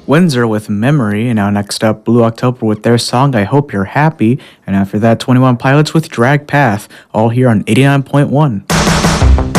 Windsor with Memory, and now next up, Blue October with their song I Hope You're Happy, and after that, 21 Pilots with Drag Path, all here on 89.1.